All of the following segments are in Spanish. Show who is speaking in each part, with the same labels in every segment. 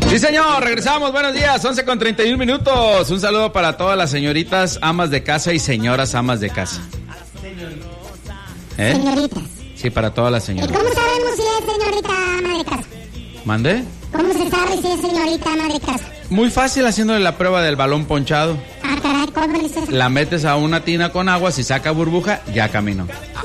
Speaker 1: Sí, señor, regresamos, buenos días, 11:31. Un saludo para todas las señoritas amas de casa y señoras amas de casa.
Speaker 2: Señoritas.
Speaker 1: Sí, para todas las señoritas.
Speaker 2: ¿Y cómo sabemos si es señorita ama de casa?
Speaker 1: ¿Mande?
Speaker 2: ¿Cómo se sabe si es señorita ama de casa?
Speaker 1: Muy fácil, haciéndole la prueba del balón ponchado.
Speaker 2: Ah, caray, ¿cómo le dices?
Speaker 1: La metes a una tina con agua, si saca burbuja, ya caminó.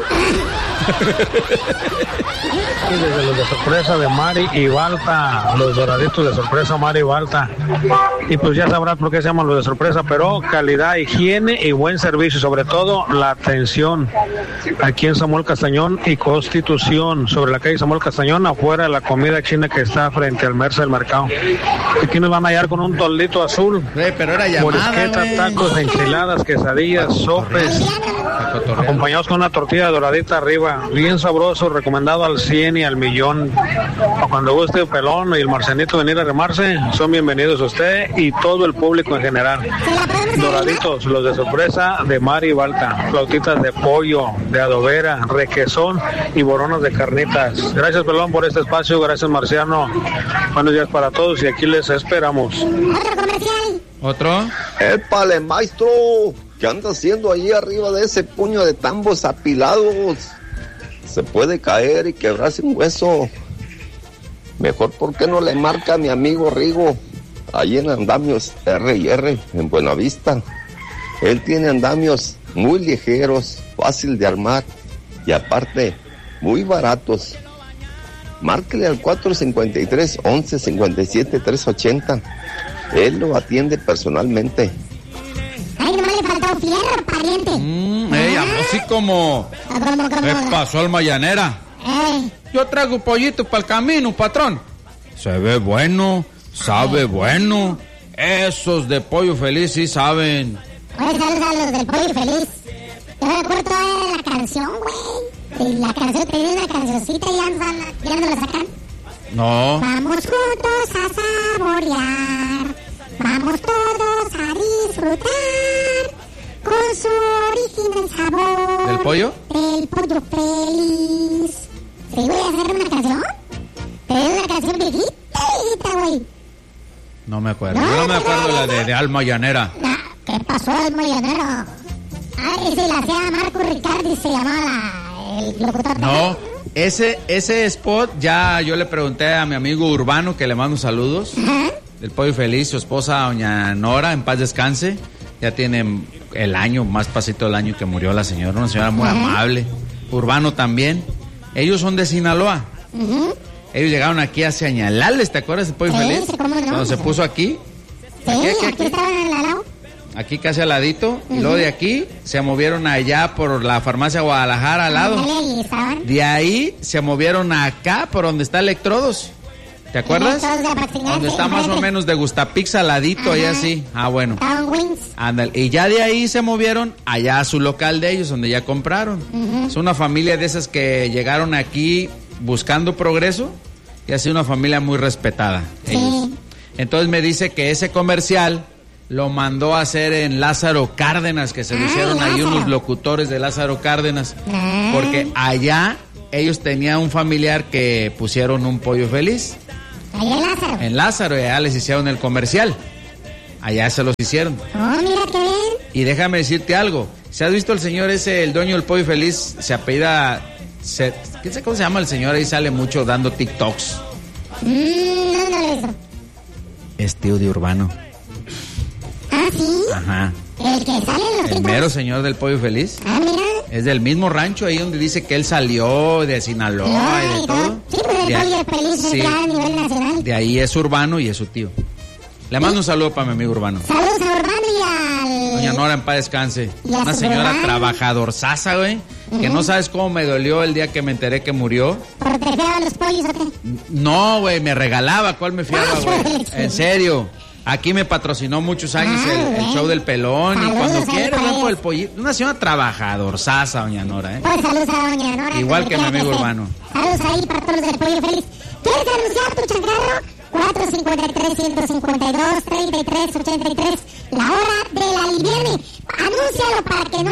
Speaker 3: Desde los de sorpresa de Mari y Balta, los doraditos de sorpresa Mari y Balta. Y pues ya sabrás por qué se llaman los de sorpresa, pero calidad, higiene y buen servicio, sobre todo la atención. Aquí en Samuel Castañón y Constitución, sobre la calle Samuel Castañón, afuera de la comida china que está frente al Merce del Mercado. Aquí nos van a hallar con un toldito azul.
Speaker 1: Pero era llamada,
Speaker 3: morisqueta, tacos, enchiladas, quesadillas, sopes, acompañados con una tortilla doradita arriba, bien sabroso, recomendado al 100 y al millón. Cuando guste Pelón y el Marcenito venir a remarse, son bienvenidos usted y todo el público en general. Doraditos, los de sorpresa de Mari y Balta, flautitas de pollo, de adobera, requesón y boronas de carnitas. Gracias, Pelón, por este espacio, gracias, Marciano. Buenos días para todos y aquí les esperamos.
Speaker 2: ¿Otro comercial?
Speaker 1: ¿Otro?
Speaker 4: ¡Épale, maestro! ¿Qué anda haciendo ahí arriba de ese puño de tambos apilados? Se puede caer y quebrarse un hueso. Mejor, ¿por qué no le marca a mi amigo Rigo? Ahí en andamios R&R, en Buenavista. Él tiene andamios muy ligeros, fácil de armar y aparte, muy baratos. Márquele al 453-1157-380. Él lo atiende personalmente.
Speaker 2: Ay, no le faltó fierro, pariente.
Speaker 1: Así como... ¿Qué pasó, alma llanera? Yo traigo pollito para el camino, patrón. Se ve bueno, sabe bueno. Esos de Pollo Feliz sí saben.
Speaker 2: Oye, saludos a los del Pollo Feliz. Yo me acuerdo de la canción, güey. Y la canción, tenía una cancioncita y ya no la sacan.
Speaker 1: No.
Speaker 2: Vamos juntos a saborear. Vamos todos a disfrutar con su original sabor.
Speaker 1: ¿Del pollo?
Speaker 2: Del Pollo Feliz. ¿Sí, voy a hacer una canción? Pero es una canción viejita, güey.
Speaker 1: No me acuerdo. Yo no me acuerdo la de Alma Llanera.
Speaker 2: ¿Qué pasó, Alma Llanera? Ese la hacía Marco Ricardi, se llamaba el locutor.
Speaker 1: No, ese spot ya yo le pregunté a mi amigo Urbano, que le mando saludos.
Speaker 2: Ajá.
Speaker 1: Del Pollo Feliz, su esposa doña Nora, en paz descanse. Ya tiene el año, más pasito del año que murió la señora, una señora muy amable. Urbano también. Ellos son de Sinaloa. Ellos llegaron aquí hace añalales, ¿te acuerdas del Pollo Feliz?
Speaker 2: ¿Cómo no?
Speaker 1: Cuando se puso aquí.
Speaker 2: Sí, aquí estaban al lado.
Speaker 1: Aquí casi al ladito. Y luego de aquí se movieron allá por la farmacia Guadalajara al lado. De ahí se movieron acá por donde está Electrodos. ¿Te acuerdas? Donde está más o menos de Gustapix al ladito, ahí así. Ah, bueno. Ándale. Y ya de ahí se movieron allá a su local de ellos, donde ya compraron. Es una familia de esas que llegaron aquí buscando progreso y ha sido una familia muy respetada. Ellos. Entonces me dice que ese comercial lo mandó a hacer en Lázaro Cárdenas, que se lo hicieron ahí unos locutores de Lázaro Cárdenas, porque allá ellos tenían un familiar que pusieron un Pollo Feliz.
Speaker 2: ¿Allá en Lázaro?
Speaker 1: En Lázaro, y allá les hicieron el comercial. Allá se los hicieron.
Speaker 2: Oh, mira qué bien.
Speaker 1: Y déjame decirte algo. ¿Se has visto el señor ese, el dueño del Pollo Feliz? Se apellida... ¿Qué sé cómo se llama el señor? Ahí sale mucho dando TikToks.
Speaker 2: No lo he visto.
Speaker 1: Es tío de Urbano.
Speaker 2: ¿Ah, sí?
Speaker 1: Ajá.
Speaker 2: El que sale en los
Speaker 1: El
Speaker 2: TikToks.
Speaker 1: mero señor del Pollo Feliz.
Speaker 2: Ah, mira.
Speaker 1: Es del mismo rancho ahí donde dice que él salió de Sinaloa y de todo.
Speaker 2: Sí, pues el Pollo Feliz es ya a nivel nacional.
Speaker 1: De ahí es Urbano y es su tío. Le mando un saludo para mi amigo Urbano.
Speaker 2: Saludos a Urbano y al...
Speaker 1: Doña Nora, en paz descanse. Una
Speaker 2: su
Speaker 1: señora
Speaker 2: Urbano.
Speaker 1: trabajadorzaza, güey. Que no sabes cómo me dolió el día que me enteré que murió.
Speaker 2: ¿Por te fiaban los pollos o qué?
Speaker 1: No, güey, me regalaba. ¿Cuál me fiaba, güey? En serio. Aquí me patrocinó muchos años el show del Pelón. Saludos, y cuando quiera, ven por el pollito. Una señora trabajadorzaza, doña Nora, ¿eh?
Speaker 2: Pues saludos a doña Nora.
Speaker 1: Igual que mi amigo Urbano.
Speaker 2: Saludos ahí para todos los del Pollo Feliz. ¿Quieres anunciar tu changarro? 453-152-3383. La hora de la liviane. Anúncialo para que no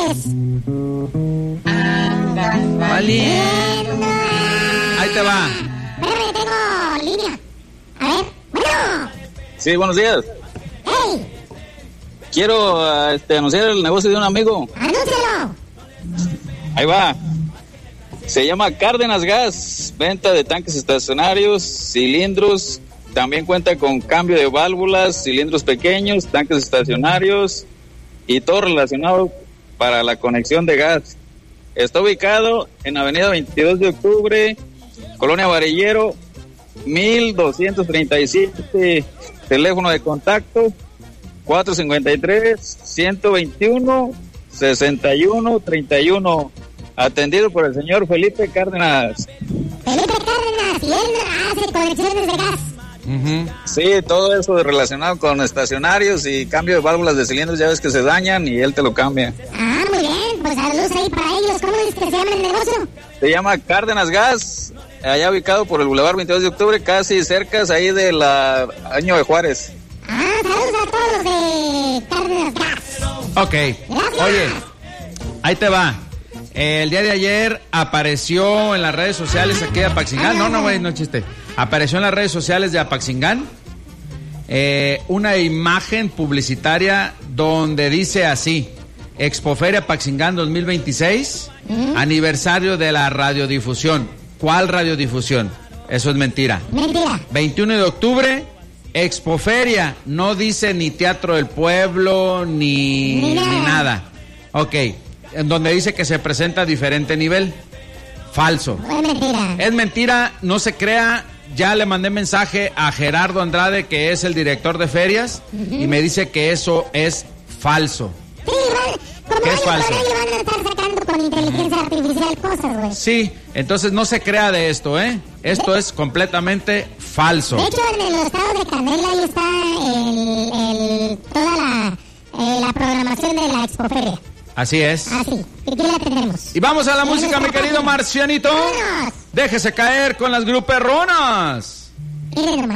Speaker 2: andes.
Speaker 1: Valiendo. Ahí te va.
Speaker 2: Espérame, tengo línea. A ver, bueno.
Speaker 5: Sí, buenos días.
Speaker 2: ¡Hey!
Speaker 5: Quiero anunciar el negocio de un amigo.
Speaker 2: ¡Anúncialo!
Speaker 5: Ahí va. Se llama Cárdenas Gas. Venta de tanques estacionarios, cilindros. También cuenta con cambio de válvulas, cilindros pequeños, tanques estacionarios y todo relacionado para la conexión de gas. Está ubicado en Avenida 22 de Octubre, Colonia Varillero, 1237, teléfono de contacto 453-121-6131, atendido por el señor Felipe Cárdenas.
Speaker 2: Felipe Cárdenas, y él hace conexiones de gas.
Speaker 5: Sí, todo eso relacionado con estacionarios y cambio de válvulas de cilindros, ya ves que se dañan y él te lo cambia.
Speaker 2: Ah, muy bien, pues saludos ahí para ellos. ¿Cómo es que se llama el negocio?
Speaker 5: Se llama Cárdenas Gas, allá ubicado por el Boulevard 22 de Octubre, casi cerca ahí de la Año de Juárez.
Speaker 2: Ah, saludos a todos los de Cárdenas Gas.
Speaker 1: Ok,
Speaker 2: Gracias.
Speaker 1: oye, ahí te va. El día de ayer apareció en las redes sociales aquí de Apaxingán. No, güey, no chiste. Apareció en las redes sociales de Apaxingán una imagen publicitaria donde dice así: Expoferia Apaxingán 2026, aniversario de la radiodifusión. ¿Cuál radiodifusión? Eso es mentira.
Speaker 2: Mentira.
Speaker 1: 21 de octubre, Expoferia. No dice ni Teatro del Pueblo, ni nada. Ok, en donde dice que se presenta a diferente nivel. Falso.
Speaker 2: Es mentira.
Speaker 1: Es mentira, no se crea. Ya le mandé mensaje a Gerardo Andrade, que es el director de ferias, y me dice que eso es falso.
Speaker 2: Sí, como
Speaker 1: ¿Qué es falso?
Speaker 2: Van a estar sacando con inteligencia artificial cosas, güey.
Speaker 1: Sí, entonces no se crea de esto, ¿eh? Esto es completamente falso.
Speaker 2: De hecho, en el estado de Canela ahí está toda la programación de la Expoferia.
Speaker 1: Así es.
Speaker 2: Así, aquí la tenemos.
Speaker 1: Y vamos a la música, mi querido Marcianito.
Speaker 2: ¡Vámonos!
Speaker 1: Déjese caer con las gruperronas.
Speaker 2: Miren nomás.